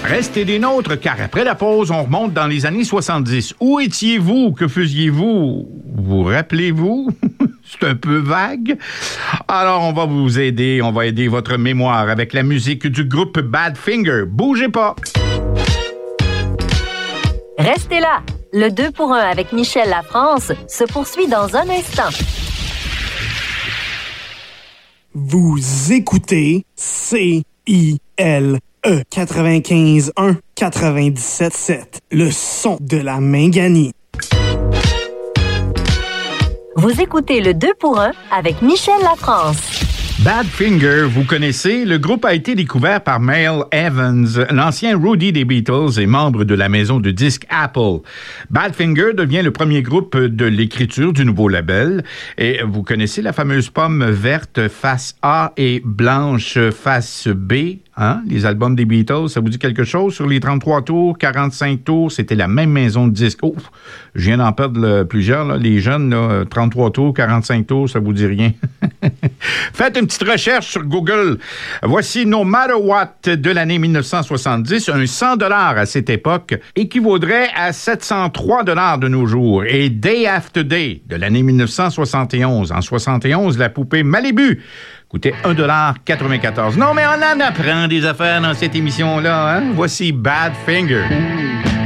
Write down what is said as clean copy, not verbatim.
Restez des nôtres, car après la pause, on remonte dans les années 70. Où étiez-vous? Que faisiez-vous? Vous rappelez-vous? C'est un peu vague. Alors, on va vous aider. On va aider votre mémoire avec la musique du groupe Badfinger. Bougez pas! Restez là. Le 2 pour 1 avec Michel Lafrance se poursuit dans un instant. Vous écoutez CILE 95.1 97.7, le son de la Mingani. Vous écoutez le 2 pour 1 avec Michel Lafrance. Badfinger, vous connaissez, le groupe a été découvert par Mal Evans, l'ancien roadie des Beatles et membre de la maison de disques Apple. Badfinger devient le premier groupe de l'écriture du nouveau label. Et vous connaissez la fameuse pomme verte face A et blanche face B, hein? Les albums des Beatles, ça vous dit quelque chose? Sur les 33 tours, 45 tours, c'était la même maison de disques. Oh, je viens d'en perdre plusieurs, là. Les jeunes, là, 33 tours, 45 tours, ça vous dit rien. Faites une petite recherche sur Google. Voici No Matter What de l'année 1970. Un 100 $ à cette époque équivaudrait à 703 $ de nos jours. Et Day After Day de l'année 1971. En 71, la poupée Malibu coûtait 1,94 $. Non, mais on en apprend des affaires dans cette émission-là. Hein? Voici Badfinger.